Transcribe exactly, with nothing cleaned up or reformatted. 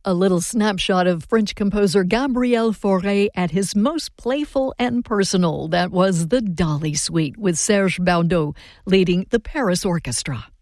A little snapshot of French composer Gabriel Fauré at his most playful and personal. That was the Dolly Suite with Serge Baudeau leading the Paris Orchestra.